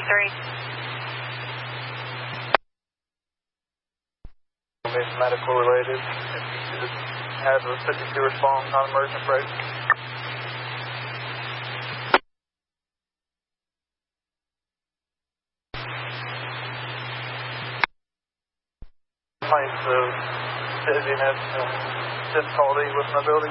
It's medical related. If you could have a 52 respond non-emergent break. Complaints of dizziness and difficulty with mobility.